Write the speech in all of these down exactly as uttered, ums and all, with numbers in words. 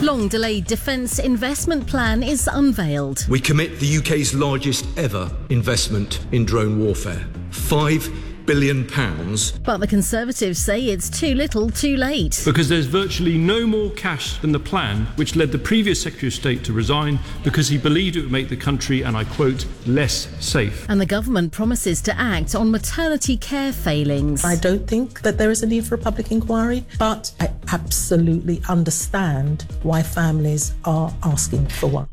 Long-delayed defence investment plan is unveiled. We commit the U K's largest ever investment in drone warfare. Five billion pounds. But the Conservatives say it's too little too late. Because there's virtually no more cash than the plan which led the previous Secretary of State to resign because he believed it would make the country, and I quote, less safe. And the government promises to act on maternity care failings. I don't think that there is a need for a public inquiry, but I absolutely understand why families are asking for one.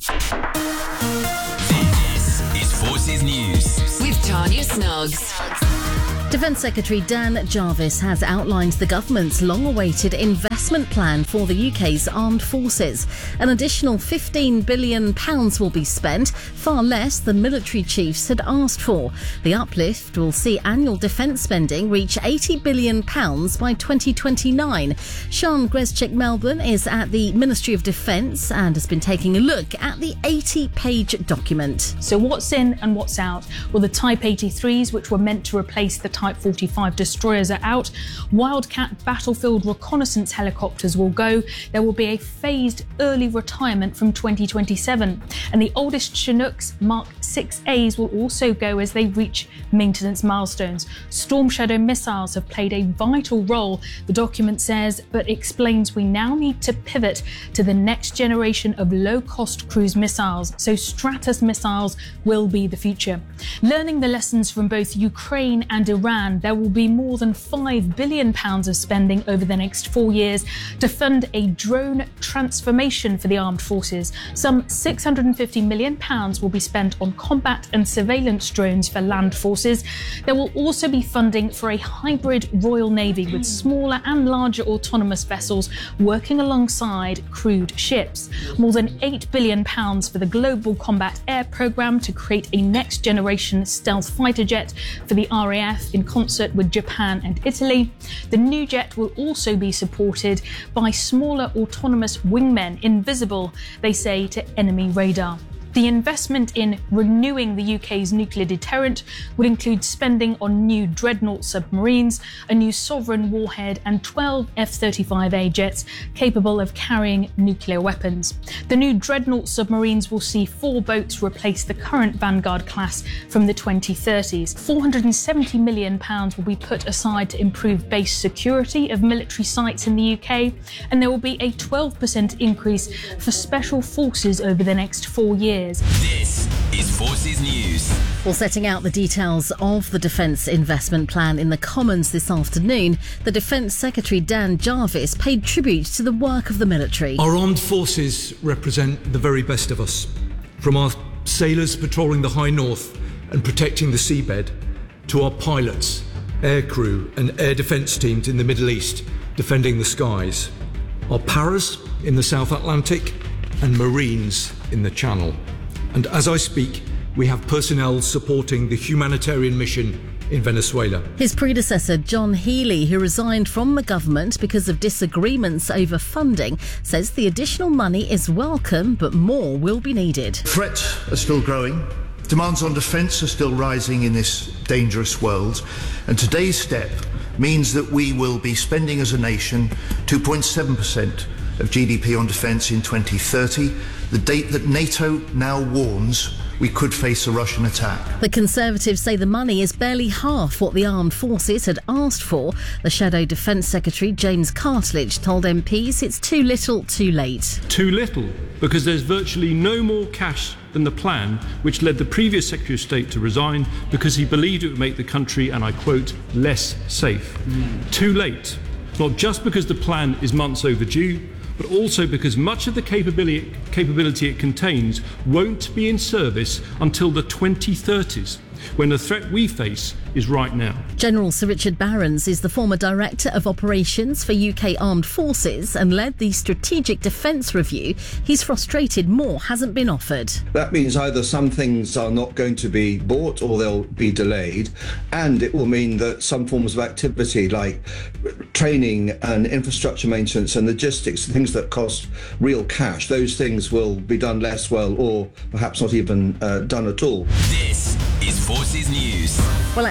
This is Forces News with Tanya Snuggs. Defence Secretary Dan Jarvis has outlined the government's long-awaited investment plan for the U K's armed forces. An additional fifteen billion pounds will be spent, far less than military chiefs had asked for. The uplift will see annual defence spending reach eighty billion pounds by twenty twenty-nine. Sian Grezczyk-Melbourne is at the Ministry of Defence and has been taking a look at the eighty-page document. So what's in and what's out? Well, the Type eighty-threes, which were meant to replace the Type forty-five destroyers, are out. Wildcat battlefield reconnaissance helicopters will go. There will be a phased early retirement from twenty twenty-seven. And the oldest Chinooks Mark six A's will also go as they reach maintenance milestones. Storm Shadow missiles have played a vital role, the document says, but explains we now need to pivot to the next generation of low-cost cruise missiles. So Stratos missiles will be the future. Learning the lessons from both Ukraine and Iran, there will be more than five billion pounds of spending over the next four years to fund a drone transformation for the armed forces. Some six hundred fifty million pounds will be spent on combat and surveillance drones for land forces. There will also be funding for a hybrid Royal Navy with smaller and larger autonomous vessels working alongside crewed ships. More than eight billion pounds for the Global Combat Air Programme to create a next-generation stealth fighter jet for the R A F in concert with Japan and Italy. The new jet will also be supported by smaller autonomous wingmen invisible, they say, to enemy radar. The investment in renewing the U K's nuclear deterrent would include spending on new Dreadnought submarines, a new Sovereign warhead and twelve F thirty-five A jets capable of carrying nuclear weapons. The new Dreadnought submarines will see four boats replace the current Vanguard class from the twenty thirties. four hundred seventy million pounds will be put aside to improve base security of military sites in the U K, and there will be a twelve percent increase for special forces over the next four years. This is Forces News. While setting out the details of the Defence Investment Plan in the Commons this afternoon, the Defence Secretary Dan Jarvis paid tribute to the work of the military. Our armed forces represent the very best of us. From our sailors patrolling the high north and protecting the seabed, to our pilots, aircrew and air defence teams in the Middle East defending the skies, our paras in the South Atlantic and Marines in the Channel. And as I speak, we have personnel supporting the humanitarian mission in Venezuela. His predecessor, John Healey, who resigned from the government because of disagreements over funding, says the additional money is welcome, but more will be needed. Threats are still growing. Demands on defence are still rising in this dangerous world. And today's step means that we will be spending as a nation two point seven percent of G D P on defence in twenty thirty, the date that NATO now warns we could face a Russian attack. The Conservatives say the money is barely half what the armed forces had asked for. The Shadow Defence Secretary, James Cartledge, told M Ps it's too little too late. Too little, because there's virtually no more cash than the plan which led the previous Secretary of State to resign because he believed it would make the country, and I quote, less safe. Mm. Too late, not just because the plan is months overdue, but also because much of the capability, capability it contains won't be in service until the twenty thirties, when the threat we face is right now. General Sir Richard Barrons is the former Director of Operations for U K Armed Forces and led the Strategic Defence Review. He's frustrated more hasn't been offered. That means either some things are not going to be bought or they'll be delayed, and it will mean that some forms of activity like training and infrastructure maintenance and logistics, things that cost real cash, those things will be done less well or perhaps not even uh, done at all. This is Forces News. Well, at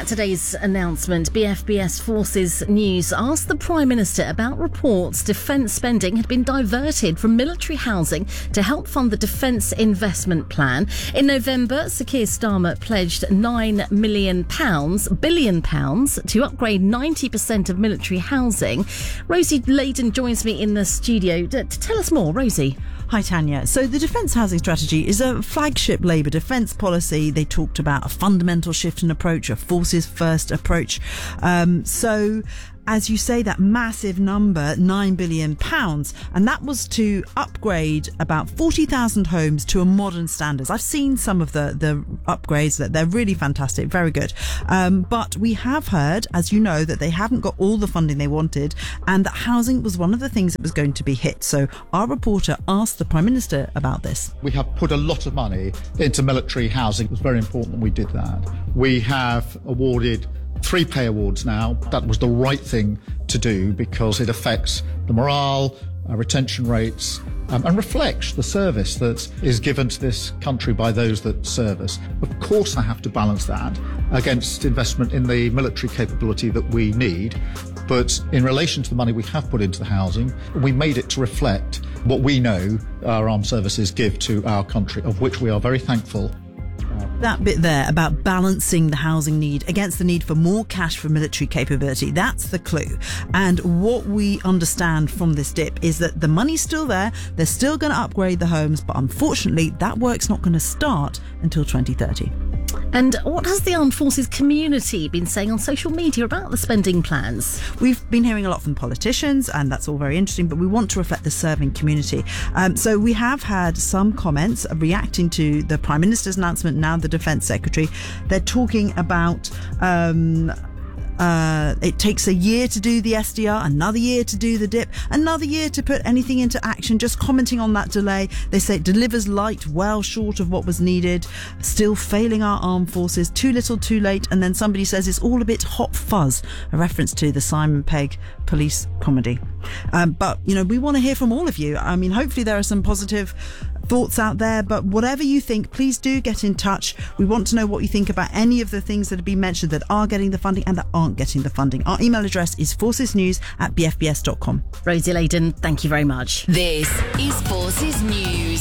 Saturday's announcement, B F B S Forces News asked the Prime Minister about reports defence spending had been diverted from military housing to help fund the Defence Investment Plan. In November, Sir Keir Starmer pledged nine million pounds, billion pounds to upgrade ninety percent of military housing. Rosie Layden joins me in the studio to tell us more. Rosie. Hi, Tanya. So the Defence Housing Strategy is a flagship Labour defence policy. They talked about a fundamental shift in approach, a forces first approach. Um, so... As you say, that massive number, nine billion pounds, and that was to upgrade about forty thousand homes to a modern standards. I've seen some of the, the upgrades, that they're really fantastic, very good. Um, but we have heard, as you know, that they haven't got all the funding they wanted, and that housing was one of the things that was going to be hit. So our reporter asked the Prime Minister about this. We have put a lot of money into military housing. It was very important that we did that. We have awarded three pay awards now. That was the right thing to do because it affects the morale, uh, retention rates, um, and reflects the service that is given to this country by those that serve us. Of course, I have to balance that against investment in the military capability that we need. But in relation to the money we have put into the housing, we made it to reflect what we know our armed services give to our country, of which we are very thankful. That bit there about balancing the housing need against the need for more cash for military capability, that's the clue. And what we understand from this dip is that the money's still there, they're still going to upgrade the homes, but unfortunately that work's not going to start until twenty thirty. And what has the Armed Forces community been saying on social media about the spending plans? We've been hearing a lot from politicians, and that's all very interesting, but we want to reflect the serving community. Um, so we have had some comments reacting to the Prime Minister's announcement, now the Defence Secretary. They're talking about... Um, Uh, it takes a year to do the S D R, another year to do the dip, another year to put anything into action. Just commenting on that delay, they say it delivers light well short of what was needed, still failing our armed forces, too little too late. And then somebody says it's all a bit hot fuzz, a reference to the Simon Pegg police comedy. Um, but, you know, we want to hear from all of you. I mean, hopefully there are some positive thoughts out there, but whatever you think, please do get in touch. We want to know what you think about any of the things that have been mentioned that are getting the funding and that aren't getting the funding. Our email address is forcesnews at b f b s dot com. Rosie Layden, thank you very much. This is Forces News.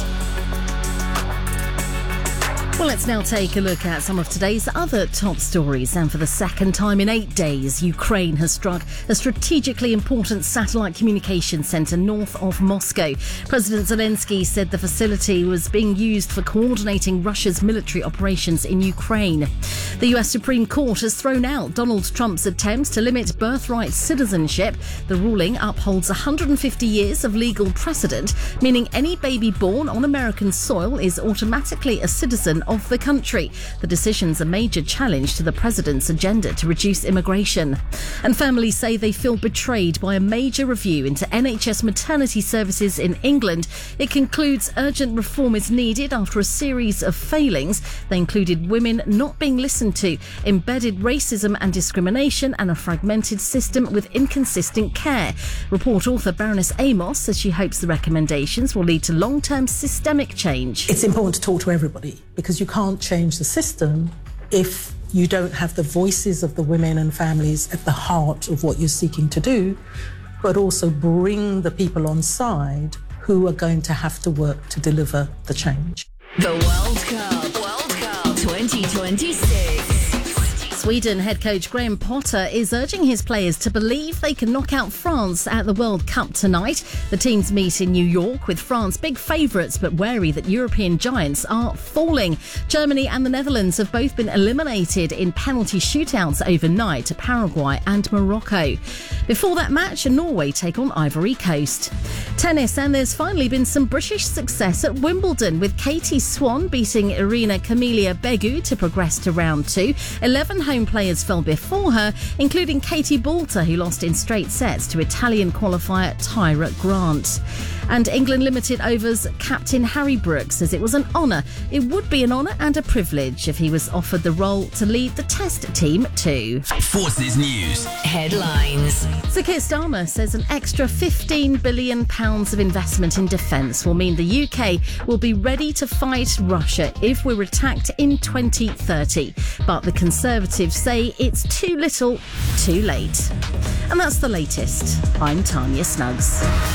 Well, let's now take a look at some of today's other top stories. And for the second time in eight days, Ukraine has struck a strategically important satellite communication centre north of Moscow. President Zelensky said the facility was being used for coordinating Russia's military operations in Ukraine. The U S Supreme Court has thrown out Donald Trump's attempts to limit birthright citizenship. The ruling upholds one hundred fifty years of legal precedent, meaning any baby born on American soil is automatically a citizen of the country. The decision's a major challenge to the president's agenda to reduce immigration. And families say they feel betrayed by a major review into N H S maternity services in England. It concludes urgent reform is needed after a series of failings. They included women not being listened to, embedded racism and discrimination, and a fragmented system with inconsistent care. Report author Baroness Amos says she hopes the recommendations will lead to long-term systemic change. It's important to talk to everybody, because you can't change the system if you don't have the voices of the women and families at the heart of what you're seeking to do, but also bring the people on side who are going to have to work to deliver the change. The World Cup, World Cup twenty twenty-six. Sweden head coach Graham Potter is urging his players to believe they can knock out France at the World Cup tonight. The teams meet in New York, with France big favourites but wary that European giants are falling. Germany and the Netherlands have both been eliminated in penalty shootouts overnight to Paraguay and Morocco. Before that match, Norway take on Ivory Coast. Tennis, and there's finally been some British success at Wimbledon, with Katie Swan beating Irina Camelia Begu to progress to round two. Eleven home players fell before her, including Katie Boulter, who lost in straight sets to Italian qualifier Tyra Grant. And England Limited Overs captain Harry Brooks says it was an honour. It would be an honour and a privilege if he was offered the role to lead the Test team too. Forces News headlines. Sir Keir Starmer says an extra fifteen billion pounds of investment in defence will mean the U K will be ready to fight Russia if we're attacked in twenty thirty. But the Conservatives say it's too little, too late. And that's the latest. I'm Tanya Snuggs.